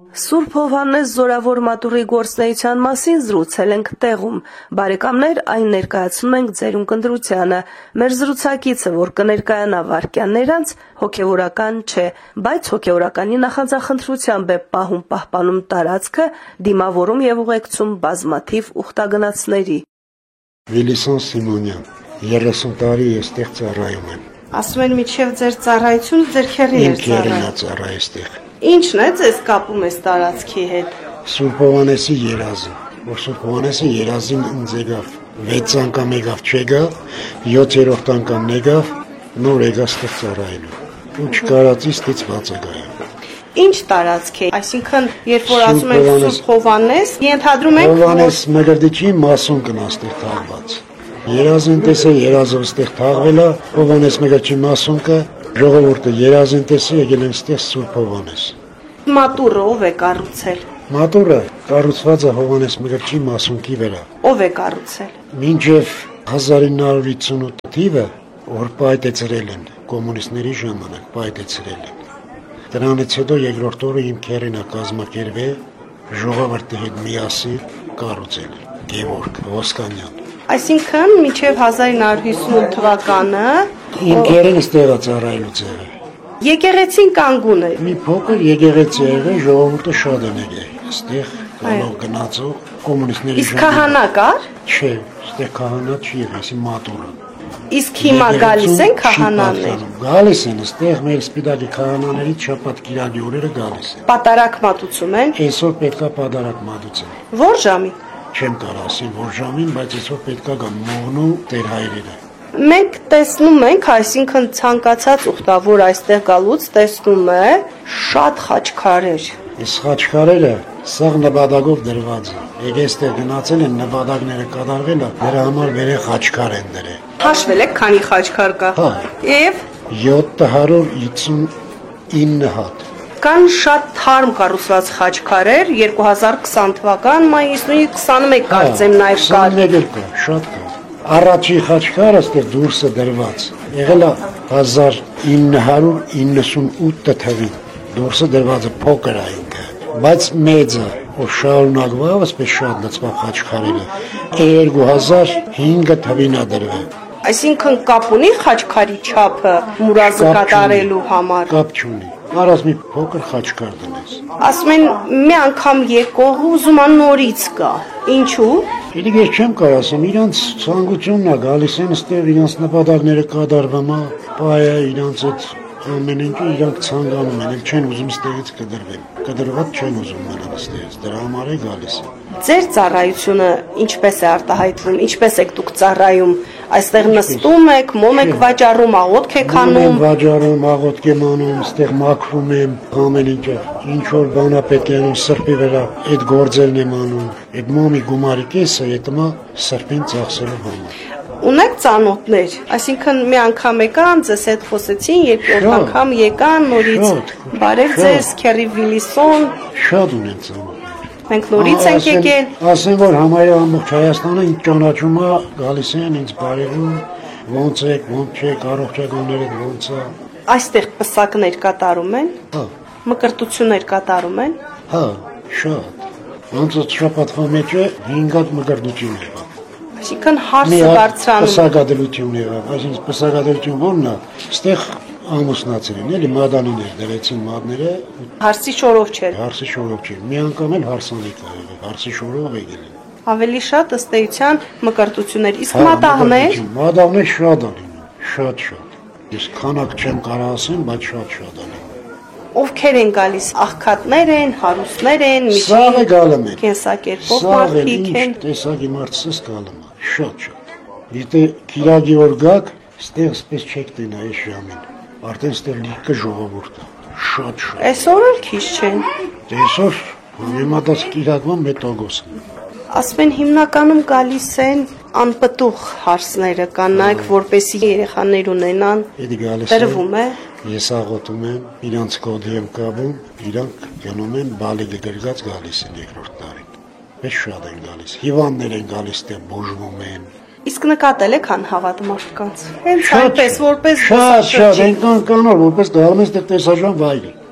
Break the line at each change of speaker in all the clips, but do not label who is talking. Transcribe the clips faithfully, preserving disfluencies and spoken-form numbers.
Սուրբ Հովհաննես Զորավոր մատուռի գործնեության մասին զրուցել ենք տեղում։ Բարեկամներ, այն ներկայացնում ենք ձեր ունկնդրությանը։ Մեր զրուցակիցը, որ կներկայանա վայրկյաններ անց, հոգևորական չէ, բայց հոգևորականի նախանձախնդրությամբ է պահում պահպանում տարածքը, դիմավորում եւ ուղեկցում բազմաթիվ ուխտագնացների։
Վիլիսոն Սիմոնյան, երեսուն տարի այստեղ ծառայում եմ։
Ասում են միջև ձեր ծառայությունը ձեր քեռի էր
ծառայ այստեղ։
Ինչն է ձեզ կապում այս տարածքի հետ։
Սուրբ Հովհաննեսի երազը, որ Սուրբ Հովհաննեսը երազին ինձ եկավ, վեց անգամ եկավ չեկավ, յոթերորդ անգամ եկավ, նոր եկավ այստեղ ծառայելու։ Ու չկարածի ստիծված է գայում։
Ինչ տարածք է, այսինքն երբ որ ասում ենք Սուրբ Հովհաննես, ենթադրում ենք
Հովհաննես Մկրտիչի մասուն կնա այստեղ թաղված։ Երազին տեսը երազով այստեղ թաղվել է, Հովհաննես Մկրտիչի մասուն կը ժողովուրդը երազին տեսը եկել են այստեղ Սուրբ Հովհաննես։
Մատուռը ով է կառուցել։
Մատուռը կառուցված է Հովհաննես Մկրտիչի մասունքի վրա։
Ով է կառուցել։
Մինչև հազար ինը հարյուր հիսունութ թիվը, որ պայթեցրել են կոմունիստների ժամանակ, պայթեցրել են։ Դրանից հետո երկրորդ օրը իմ քերին է կազմակերպել ժողովրդի հետ միասին կառուցել Գևորգ Ոսկանյան։
Այսինքն մինչև հազար ինը հարյուր հիսունութ թվականը
իմ քերին այստեղ է ծառայելուց եղել։
Եկեղեցին կանգուն է։
Մի փոքր եկեղեցի է եղել, ժողովուրդը շատ են եկել։ Այստեղ գալով գնացող կոմունիստների
ժամանակ։ Իսկ քահանա կար։
Չէ, այստեղ քահանա չի եղել, այսի մատուռը։
Իսկ հիմա գալիս են քահանաներ։
Գալիս են, այստեղ մեր սպիտակի քահանաներից շաբաթ կիրակի օրերը գալիս են։
Պատարակ մատուցում են։
Այսօր պետքա պատարակ մատուցեն։
Ո՞ր ժամի։
Չեմ կարող ասել ո՞ր ժամին, բայց այսօր պետքա գան մողնու տեր հայրերը։
Մենք տեսնում ենք, այսինքն ցանկացած ուխտավոր այստեղ գալուց տեսնում է շատ խաչքարեր։
Այս խաչքարերը սաղ նպատակով դրված են։ Եկե այստեղ գնացել են նպատակները կատարվել է, դրա համար վերե խաչքար են դրել։
Հաշվել եք քանի խաչքար կա։
Հա։
Եվ
յոթ հարյուր հիսունինը հատ։
Կան շատ թարմ կառուցված խաչքարեր, երկու հազար քսան թվական մայիսի քսանմեկ կարծեմ նաև կար։
քսանմեկ կա, շատ կա։ Առաջի խաչքարը այստեղ դուրսը դրված։ Եղել է հազար ինը հարյուր իննսունութ թվին։ Դուրսը դրվածը փոքր է ինքը, բայց մեծը, որ շարունակվավ, ասպես շատ լցված խաչքարերը, երկու հազար հինգ թվին է դրվել։
Այսինքն կապ ունի խաչքարի չափը մուրազը կատարելու համար։
Կապ չունի։ Արած մի փոքր խաչքար դնես։
Ասում են մի անգամ եկող ուզում է նորից գա։ Ինչու՞։
Իդիկ ես չեմ կարող ասեմ, իրանց ցանկությունն է գալիս են այստեղ իրանց նպատակները կատարվում է, բայը իրանց այդ ամեն ինչը իրանք ցանկանում են, չեն ուզում այստեղից կդրվեն։ Կդրված չեն ուզում մնալ այստեղից, դրա համար է գալիս։
Ձեր ծառայությունը ինչպես է արտահայտվում, ինչպես եք դուք ծառայում։ Այստեղ նստում եք, մոմ եք վաճառում, աղոթք եք անում։
Մոմ վաճառում, աղոթք եմ անում, այստեղ մաքրում եմ, ամեն ինչը։ Ինչ որ բան է պետք է անում սրբի վրա, այդ գործերն եմ անում։ Այդ մոմի գումարի կեսը հետո սրբին ծախսելու համար։
Ունեք ծանոթներ, այսինքն մի անգամ եկան, ձեզ հետ խոսեցին, երկրորդ անգամ եկան, նորից բարև ձեզ, քերի Վիլիսոն։
Շատ ունեն ծանոթներ։
Մենք նորից ենք եկել։
Ասեն, որ համարյա ամբողջ Հայաստանը ինձ ճանաչում է, գալիս են ինձ բարևում, ոնց եք, ոնց չեք, առողջականները ոնց է։
Այստեղ պսակներ կատարում են։
Հա։
Մկրտություններ կատարում են։
Հա, շատ։ Ոնց է շաբաթվա մեջ է հինգ հատ մկրտություն եղավ։
Այսինքն հարսը բարձրանում։
Պսակադրություն եղավ, այսինքն պսակադրություն ո՞րն է։ Այստեղ ամուսնացել են, էլի մադանիներ դրեցին մադները։
Հարսի շորով չէր։
Հարսի շորով չէր։ Մի անգամ էլ հարսանիք ա եղել, հարսի շորով եկել են։
Ավելի շատ ըստ էության մկրտություններ, իսկ մատաղներ։
Մատաղներ շատ ան լինում, շատ շատ։ Ես քանակ չեմ կարող ասեմ, բայց շատ-շատ ան լինում։
Ովքեր են գալիս, աղքատներ են, հարուստներ են,
Սաղը գալում են։
Կենսակերպով մարդիկ են։
Տեսակի մարդս գալում է, շատ-շատ։ Եթե կիրակի օր գաք, ստեղ սպես չեք տենա այս ժամին։ Արդեն ստեղ լիքը ժողովուրդ է, շատ-շատ։
Այսօր էլ քիչ չեն։
Այսօր հիմա կիրակվան մետագոս։
Ասում են հիմնականում գալիս են անպտուղ հարսները, կան նայք, որպեսի երեխաներ ունենան։ Տրվում է։
Ես աղոթում եմ, իրանց կոդի եմ կապում, իրանք գնում են բալիկը գրգած գալիս են երկրորդ տարին։ Մեծ շատ են գալիս, հիվանդներ են գալիս, դե բուժվում են։
Իսկ նկատել եք անհավատ մարդկանց։ Հենց այնպես, որպես
շատ շատ այնքան կանոր, որպես գալում են ստեղ տեսարժան վայրի։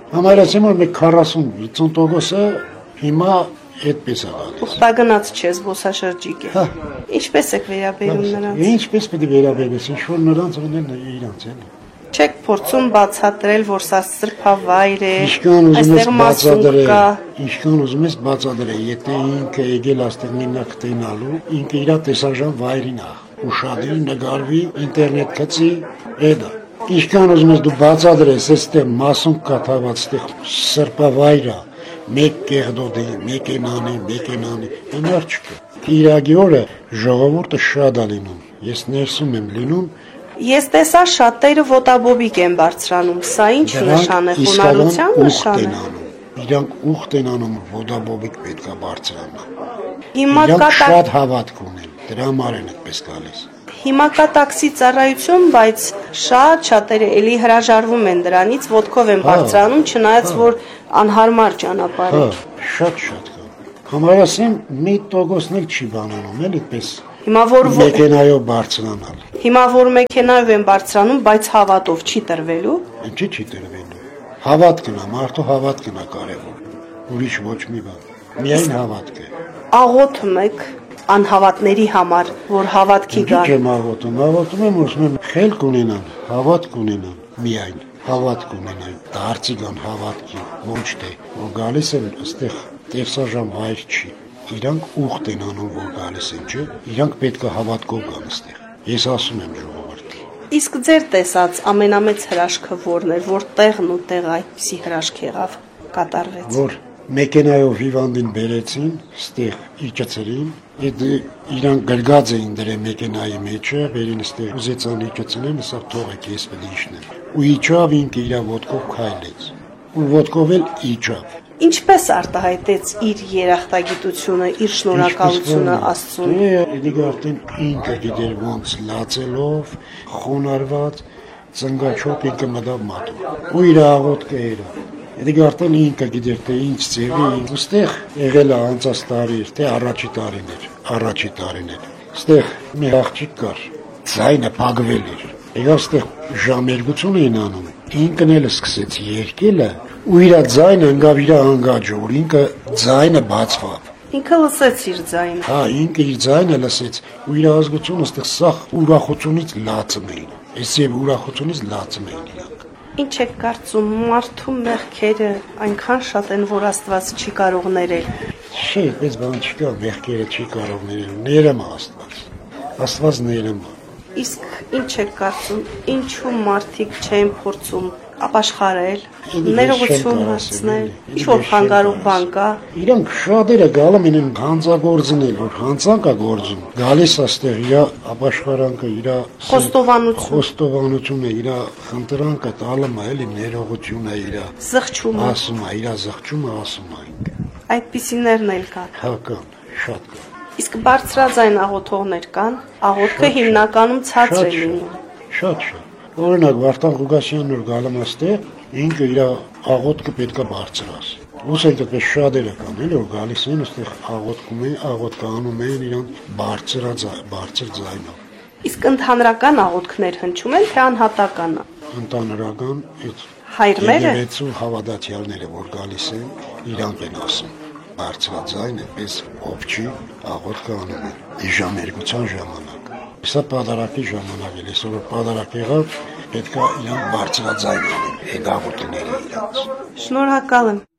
Համարեցին որ մի քառասուն վաթսուն տոկոսը հիմա այդպես է գալիս։
Ուխտագնաց չէ, զբոսաշրջիկ է։ Ինչպես եք վերաբերում նրանց։
Ինչպես պետք է վերաբերես, ինչ որ նրանց ունեն իրանց են։
Չեք փորձում բացատրել, որ սա սրբավայր է,
այստեղ մասուն կա։ Ինչքան ուզում ես բացատրել, եթե ինքը եկել աստեղ մենակ տենալու, ինքը իր տեսարժան վայրին է, ուշադրի, նկարվի, ինտերնետ գցի, էդա։ Ինչքան ուզում ես դու բացատրես, այստեղ մասուն կա թաղված, այստեղ սրբավայր է, մեկ կեղդոդի, մեկ ենանի, մեկ ենանի, այնար չկա։ Իրագի օրը ժողովուրդը շատ է լինում, ես ներսում եմ լինում։
Ես տեսա շատերը ոտաբոբիկ են բարձրանում, սա ինչ նշան է, խոնարհության նշան է։
Իրանք ուխտ են անում, ոտաբոբիկ պետք է բարձրանան։
Հիմա
կա շատ հավատք ունեն, դրա համար են այդպես գալիս։
Հիմա կա տաքսի ծառայություն, բայց շատ շատերը էլի հրաժարվում են դրանից, ոտքով են բարձրանում, չնայած որ անհարմար ճանապարհ է։
Շատ շատ կա։ Համարասին մի տոկոսն էլ չի բանանում, էլ այդպես։
Հիմա որ
մեքենայով բարձրանալ։
Հիմա որ մեքենայով են բարձրանում, բայց հավատով չի տրվելու։
Ինչի՞ չի տրվելու։ Հավատքն է, մարդու հավատքն է կարևոր։ Ուրիշ ոչ մի բան։ Միայն հավատք է։
Աղոթում եք անհավատների համար, որ հավատքի գան։
Չեմ աղոթում, աղոթում եմ, որ ասում խելք ունենան, հավատք ունենան, միայն հավատք ունենան, դարձի գան հավատքի, ոչ թե որ գալիս են այստեղ տեսարժան վայր չի։ Իրանք ուխտ են անում, որ գալիս են, չէ՞։ Իրանք պետք է հավատքով գան այստեղ։ Ես ասում եմ ժողովրդի։
Իսկ ձեր տեսած ամենամեծ հրաշքը որն էր, որ տեղն ու տեղը այդպիսի հրաշք եղավ, կատարվեց։
Որ մեքենայով հիվանդին բերեցին, ստեղ իջեցրին, այդ իրանք գրգած էին դրե մեքենայի մեջը, վերին ստեղ ուզեցան իջեցնեն, սա թողեք ես պետք է իջնեմ։ Ու իջավ ինքը իր ոտքով քայլեց։ Ու ոտքով էլ իջավ։
Ինչպես արտահայտեց իր երախտագիտությունը, իր շնորհակալությունը Աստծուն։
Դե արդեն ինքը գիտեր ոնց լացելով, խոնարհված, ծնգաչոտ ինքը մտավ մատով։ Ու իր աղոթքը era։ Դե արդեն ինքը գիտեր թե ինչ ձևի, ինքստեղ եղել է անցած տարի, թե առաջի տարին էր, առաջի տարին էր։ Ստեղ մի աղջիկ կար, ձայնը փակվել էր։ Եկավ ստեղ ժամ երկություն էին անում։ Ինքն էլ սկսեց երգելը, ու իր ձայնը ընկավ իր անգաջը, որ ինքը ձայնը բացվավ։
Ինքը լսեց իր ձայնը։
Հա, ինքը իր ձայնը լսեց, ու իր ազգությունը ստեղ սախ ուրախությունից լացում էին։ Այս եւ ուրախությունից լացում էին իրանք։
Ինչ եք կարծում, մարդու մեղքերը այնքան շատ են, որ Աստված չի կարող ներել։
Չէ, այդպես բան չկա, մեղքերը չի կարող ներել, ներում է Աստված։ Աստված ներում է։
Իսկ ինչ եք կարծում, ինչու մարդիկ չեն փորձում ապաշխարել, ներողություն հարցնել, ինչ-որ խանգարող բան կա։
Իրանք շատերը գալում են հանցագործնել, որ հանցանք է գործում։ Գալիս աստեղ իր ապաշխարանքը, իր
խոստովանություն,
խոստովանությունը, իր խնդրանքը տալում է, էլի ներողությունը իր։
Զղջումը։
Ասում է, իր զղջումը ասում է ինքը։
Այդպիսիներն էլ կան։
Հա կան, շատ կան։
Իսկ բարձրաձայն աղոթողներ կան, աղոթքը հիմնականում ցածր է լինում։
Շատ շատ։ Օրինակ Վարդան Ղուկասյանն որ գալում աստեղ, ինքը իր աղոթքը պետք է բարձրաս։ Ոսենք այդպես շատերը կան, էլի որ գալիս են այստեղ աղոթքում են, աղոթքը անում են իրան բարձրաձայն, բարձր ձայնով։
Իսկ ընդհանրական աղոթքներ հնչում են, թե անհատական։
Ընդհանրական այդ
հայրները
եկեղեցու հավատացյալները որ գալիս են, իրանք են ասում բարձրաձայն այդպես ովչի աղոթքը անում են իժամերգության ժամանակ։ Սա պատարակի ժամանակ էլ, այսօր պատարակ եղավ, պետք է իրանք բարձրաձայն անեն, այդ աղոթքները իրանց։
Շնորհակալ եմ։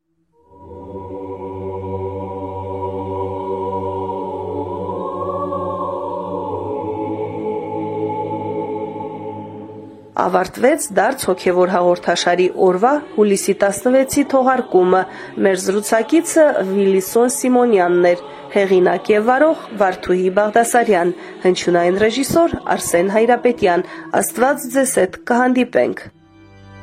Ավարտվեց դարձ հոգևոր հաղորդաշարի օրվա հուլիսի տասնվեցի թողարկումը։ Մեր զրուցակիցը Վիլիսոն Սիմոնյանն էր, հեղինակ եւ վարող Վարդուհի Բաղդասարյան, հնչյունային ռեժիսոր Արսեն Հայրապետյան։ Աստված ձեզ հետ կհանդիպենք։